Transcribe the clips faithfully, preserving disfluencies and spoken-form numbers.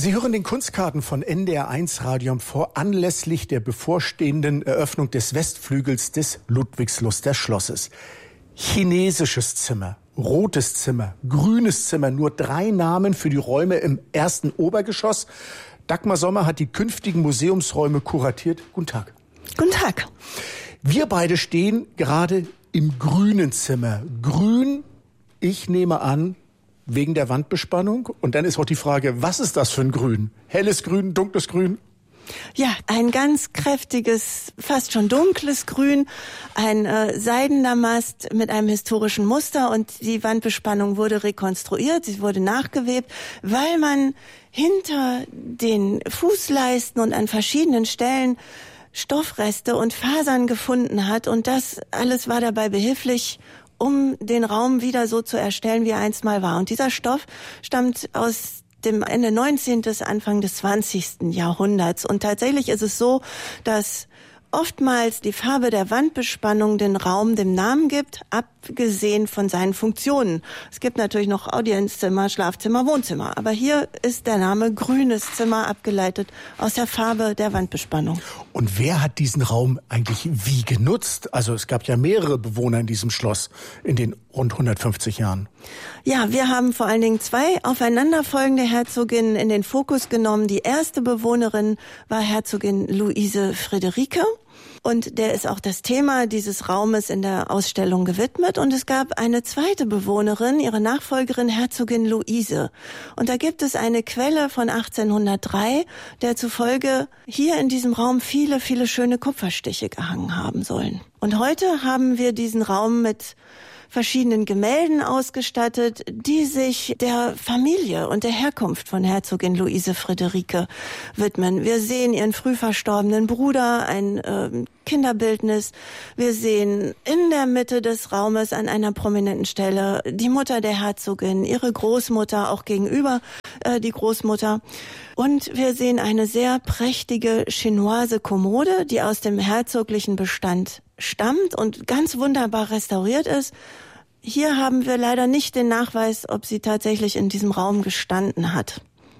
Sie hören den Kunstkarten von N D R eins Radio M V anlässlich der bevorstehenden Eröffnung des Westflügels des Ludwigsluster Schlosses. Chinesisches Zimmer, rotes Zimmer, grünes Zimmer, nur drei Namen für die Räume im ersten Obergeschoss. Dagmar Sommer hat die künftigen Museumsräume kuratiert. Guten Tag. Guten Tag. Wir beide stehen gerade im grünen Zimmer. Grün, ich nehme an, wegen der Wandbespannung. Und dann ist auch die Frage, was ist das für ein Grün? Helles Grün, dunkles Grün? Ja, ein ganz kräftiges, fast schon dunkles Grün, ein äh, Seidendamast mit einem historischen Muster, und die Wandbespannung wurde rekonstruiert, sie wurde nachgewebt, weil man hinter den Fußleisten und an verschiedenen Stellen Stoffreste und Fasern gefunden hat, und das alles war dabei behilflich, um den Raum wieder so zu erstellen, wie er einst mal war. Und dieser Stoff stammt aus dem Ende neunzehnten, Anfang des zwanzigsten Jahrhunderts. Und tatsächlich ist es so, dass oftmals die Farbe der Wandbespannung den Raum dem Namen gibt, abgesehen von seinen Funktionen. Es gibt natürlich noch Audienzzimmer, Schlafzimmer, Wohnzimmer. Aber hier ist der Name grünes Zimmer abgeleitet aus der Farbe der Wandbespannung. Und wer hat diesen Raum eigentlich wie genutzt? Also es gab ja mehrere Bewohner in diesem Schloss in den rund hundertfünfzig Jahren. Ja, wir haben vor allen Dingen zwei aufeinanderfolgende Herzoginnen in den Fokus genommen. Die erste Bewohnerin war Herzogin Luise Friederike. Und der ist auch das Thema dieses Raumes in der Ausstellung gewidmet. Und es gab eine zweite Bewohnerin, ihre Nachfolgerin Herzogin Luise. Und da gibt es eine Quelle von achtzehnhundertdrei, der zufolge hier in diesem Raum viele, viele schöne Kupferstiche gehangen haben sollen. Und heute haben wir diesen Raum mit verschiedenen Gemälden ausgestattet, die sich der Familie und der Herkunft von Herzogin Luise Friederike widmen. Wir sehen ihren früh verstorbenen Bruder, ein äh, Kinderbildnis. Wir sehen in der Mitte des Raumes an einer prominenten Stelle die Mutter der Herzogin, ihre Großmutter, auch gegenüber äh, die Großmutter. Und wir sehen eine sehr prächtige chinoise Kommode, die aus dem herzoglichen Bestand stammt und ganz wunderbar restauriert ist. Hier haben wir leider nicht den Nachweis, ob sie tatsächlich in diesem Raum gestanden hat.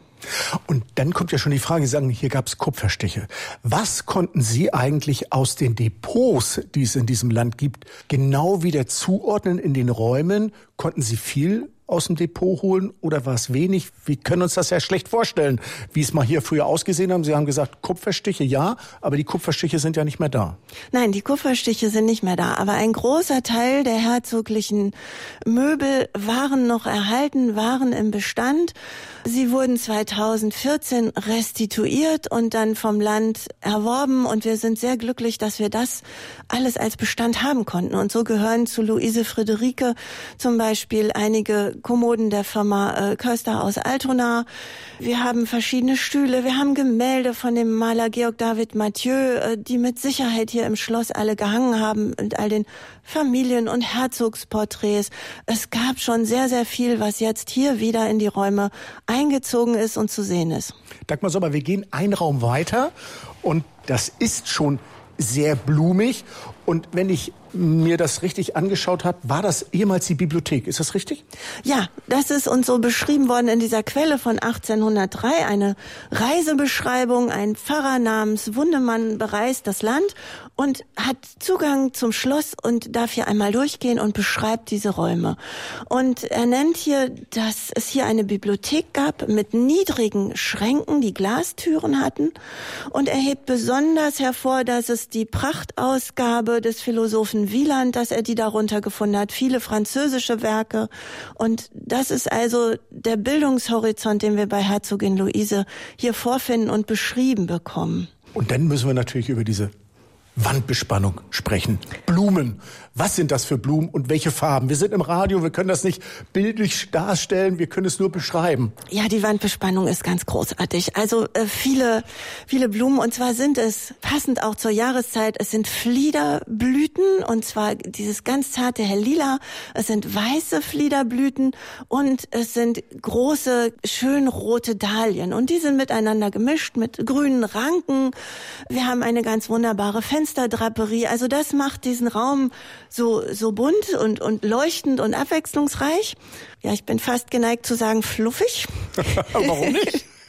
Und dann kommt ja schon die Frage, Sie sagen, hier gab es Kupferstiche. Was konnten Sie eigentlich aus den Depots, die es in diesem Land gibt, genau wieder zuordnen in den Räumen? Konnten Sie viel aus dem Depot holen oder war es wenig? Wir können uns das ja schlecht vorstellen, wie es mal hier früher ausgesehen haben. Sie haben gesagt, Kupferstiche ja, aber die Kupferstiche sind ja nicht mehr da. Nein, die Kupferstiche sind nicht mehr da, aber ein großer Teil der herzoglichen Möbel waren noch erhalten, waren im Bestand. Sie wurden zweitausendvierzehn restituiert und dann vom Land erworben, und wir sind sehr glücklich, dass wir das alles als Bestand haben konnten. Und so gehören zu Luise Friederike zum Beispiel einige Kommoden der Firma äh, Köster aus Altona. Wir haben verschiedene Stühle, wir haben Gemälde von dem Maler Georg David Mathieu, äh, die mit Sicherheit hier im Schloss alle gehangen haben, mit all den Familien- und Herzogsporträts. Es gab schon sehr, sehr viel, was jetzt hier wieder in die Räume eingezogen ist und zu sehen ist. Dagmar Sommer, wir gehen einen Raum weiter und das ist schon sehr blumig. Und wenn ich mir das richtig angeschaut habe, war das ehemals die Bibliothek. Ist das richtig? Ja, das ist uns so beschrieben worden in dieser Quelle von achtzehnhundertdrei. Eine Reisebeschreibung. Ein Pfarrer namens Wundemann bereist das Land und hat Zugang zum Schloss und darf hier einmal durchgehen und beschreibt diese Räume. Und er nennt hier, dass es hier eine Bibliothek gab mit niedrigen Schränken, die Glastüren hatten. Und er hebt besonders hervor, dass es die Prachtausgabe des Philosophen Wieland, dass er die darunter gefunden hat, viele französische Werke. Und das ist also der Bildungshorizont, den wir bei Herzogin Luise hier vorfinden und beschrieben bekommen. Und dann müssen wir natürlich über diese Wandbespannung sprechen. Blumen. Was sind das für Blumen und welche Farben? Wir sind im Radio, wir können das nicht bildlich darstellen, wir können es nur beschreiben. Ja, die Wandbespannung ist ganz großartig. Also äh, viele, viele Blumen, und zwar sind es, passend auch zur Jahreszeit, es sind Fliederblüten, und zwar dieses ganz zarte Hellila, es sind weiße Fliederblüten und es sind große, schön rote Dahlien. Und die sind miteinander gemischt mit grünen Ranken. Wir haben eine ganz wunderbare Fensterdraperie. Also das macht diesen Raum so so bunt und und leuchtend und abwechslungsreich. Ja, ich bin fast geneigt zu sagen fluffig. Warum nicht?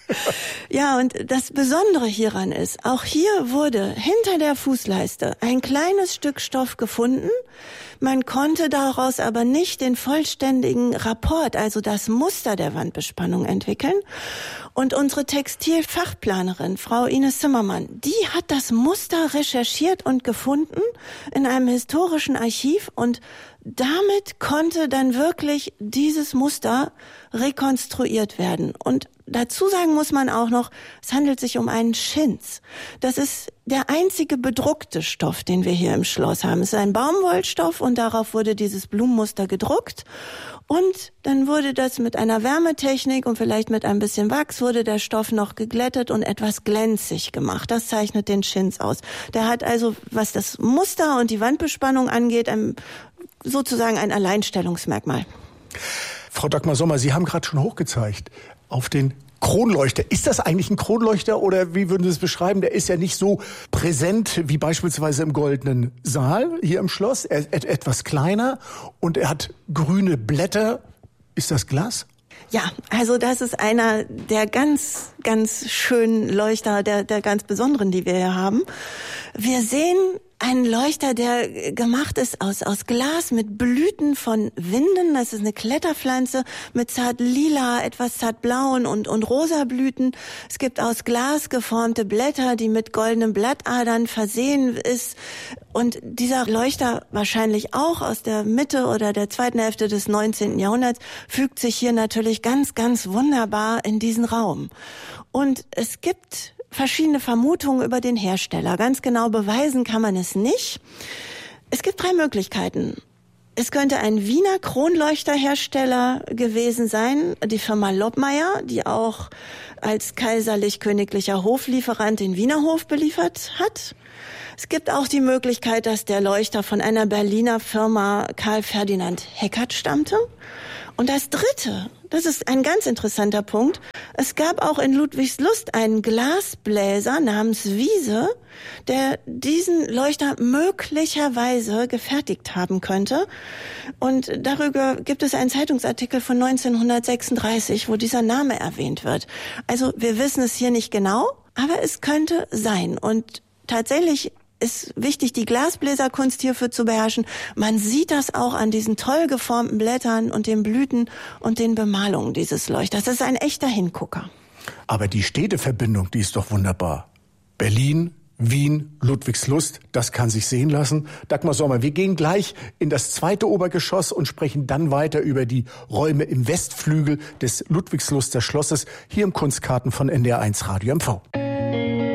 Ja, und das Besondere hieran ist, auch hier wurde hinter der Fußleiste ein kleines Stück Stoff gefunden. Man konnte daraus aber nicht den vollständigen Rapport, also das Muster der Wandbespannung entwickeln. Und unsere Textilfachplanerin, Frau Ines Zimmermann, die hat das Muster recherchiert und gefunden in einem historischen Archiv und damit konnte dann wirklich dieses Muster rekonstruiert werden. Und dazu sagen muss man auch noch, es handelt sich um einen Chintz. Das ist der einzige bedruckte Stoff, den wir hier im Schloss haben. Es ist ein Baumwollstoff und darauf wurde dieses Blumenmuster gedruckt. Und dann wurde das mit einer Wärmetechnik und vielleicht mit ein bisschen Wachs wurde der Stoff noch geglättet und etwas glänzig gemacht. Das zeichnet den Chintz aus. Der hat also, was das Muster und die Wandbespannung angeht, ein, sozusagen ein Alleinstellungsmerkmal. Frau Dagmar Sommer, Sie haben gerade schon hochgezeigt auf den Kronleuchter. Ist das eigentlich ein Kronleuchter oder wie würden Sie es beschreiben? Der ist ja nicht so präsent wie beispielsweise im Goldenen Saal hier im Schloss. Er ist etwas kleiner und er hat grüne Blätter. Ist das Glas? Ja, also das ist einer der ganz, ganz schönen Leuchter, der, der ganz besonderen, die wir hier haben. Wir sehen einen Leuchter, der gemacht ist aus, aus Glas mit Blüten von Winden. Das ist eine Kletterpflanze mit zart lila, etwas zart blauen und, und rosa Blüten. Es gibt aus Glas geformte Blätter, die mit goldenen Blattadern versehen ist. Und dieser Leuchter, wahrscheinlich auch aus der Mitte oder der zweiten Hälfte des neunzehnten Jahrhunderts, fügt sich hier natürlich ganz, ganz wunderbar in diesen Raum. Und es gibt verschiedene Vermutungen über den Hersteller. Ganz genau beweisen kann man es nicht. Es gibt drei Möglichkeiten. Es könnte ein Wiener Kronleuchterhersteller gewesen sein, die Firma Lobmeier, die auch als kaiserlich-königlicher Hoflieferant den Wiener Hof beliefert hat. Es gibt auch die Möglichkeit, dass der Leuchter von einer Berliner Firma Karl Ferdinand Heckert stammte. Und das Dritte, das ist ein ganz interessanter Punkt, es gab auch in Ludwigslust einen Glasbläser namens Wiese, der diesen Leuchter möglicherweise gefertigt haben könnte. Und darüber gibt es einen Zeitungsartikel von neunzehnhundertsechsunddreißig, wo dieser Name erwähnt wird. Also wir wissen es hier nicht genau, aber es könnte sein. Und tatsächlich ist wichtig, die Glasbläserkunst hierfür zu beherrschen. Man sieht das auch an diesen toll geformten Blättern und den Blüten und den Bemalungen dieses Leuchters. Das ist ein echter Hingucker. Aber die Städteverbindung, die ist doch wunderbar. Berlin, Wien, Ludwigslust, das kann sich sehen lassen. Dagmar Sommer, wir gehen gleich in das zweite Obergeschoss und sprechen dann weiter über die Räume im Westflügel des Ludwigsluster Schlosses hier im Kunstkarten von N D R eins Radio M V.